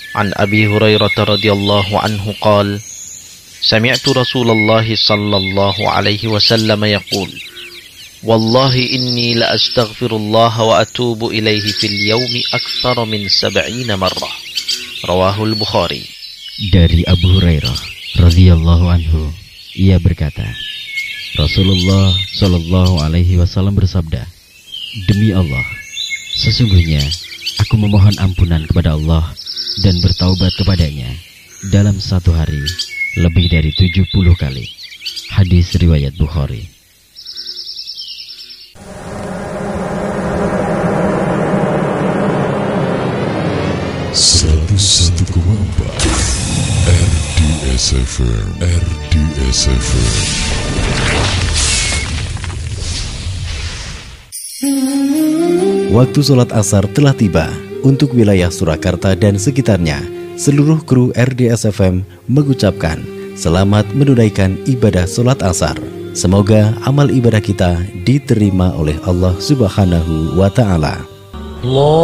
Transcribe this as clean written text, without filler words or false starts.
An Abi Hurairah radhiyallahu anhu qala sami'tu Rasulullah sallallahu alaihi wasallam yaqul wallahi inni la astaghfirullah wa atubu ilaihi fil yawmi aktsara min 70 marrah. Rawahul Bukhari. Dari Abu Hurairah radhiyallahu anhu, ia berkata, Rasulullah sallallahu alaihi wasallam bersabda, demi Allah, sesungguhnya aku memohon ampunan kepada Allah dan bertaubat kepadanya dalam satu hari lebih dari 70 kali. Hadis riwayat Bukhari. RDS FM. Waktu sholat asar telah tiba. Untuk wilayah Surakarta dan sekitarnya, seluruh kru RDS FM mengucapkan selamat menunaikan ibadah sholat asar. Semoga amal ibadah kita diterima oleh Allah Subhanahu wa Ta'ala.